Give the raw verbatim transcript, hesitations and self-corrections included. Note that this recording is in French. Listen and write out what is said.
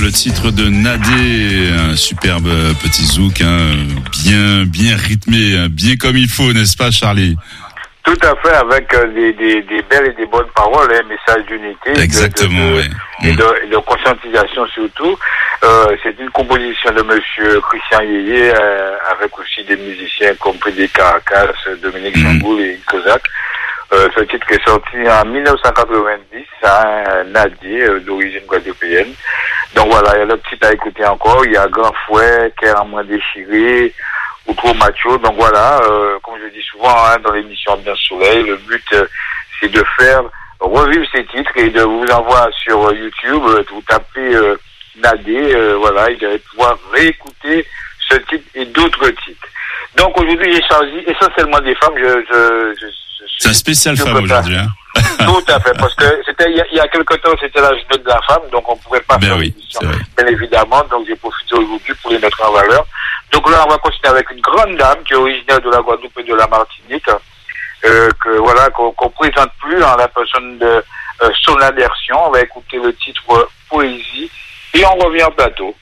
le titre de Nadé, un superbe petit zouk, hein, bien, bien rythmé, bien comme il faut, n'est-ce pas, Charlie? Tout à fait, avec euh, des, des, des belles et des bonnes paroles, un hein, message d'unité, exactement, de, de, ouais. et, de, et de conscientisation surtout. Euh, c'est une composition de Monsieur Christian Yeye, euh, avec aussi des musiciens comme Prédé Caracas, Dominique mmh. Chamboul et Kozak. Euh, ce titre est sorti en dix-neuf cent quatre-vingt-dix, un Nadier euh, d'origine guadeloupéenne. Donc voilà, il y a le titre à écouter encore. Il y a Grand Fouet, Cœur à moins déchiré, ou Trop Macho. Donc voilà, euh, comme je dis souvent hein, dans l'émission Bien Soleil, le but euh, c'est de faire revivre ces titres et de vous envoyer sur YouTube. Euh, vous tapez euh, Nadé, euh, voilà, et vous allez pouvoir réécouter ce titre et d'autres titres. Donc aujourd'hui, j'ai choisi essentiellement des femmes. Je, je, je C'est un spécial femme aujourd'hui, hein. Tout à fait, parce que c'était il y a, il y a quelque temps, c'était la journée de la femme, donc on ne pouvait pas ben faire oui, l'émission, bien évidemment, donc j'ai profité aujourd'hui pour les mettre en valeur. Donc là, on va continuer avec une grande dame qui est originaire de la Guadeloupe et de la Martinique, euh, que voilà, qu'on qu'on présente plus en la personne de euh, Sona Dersion. On va écouter le titre euh, Poésie et on revient en plateau.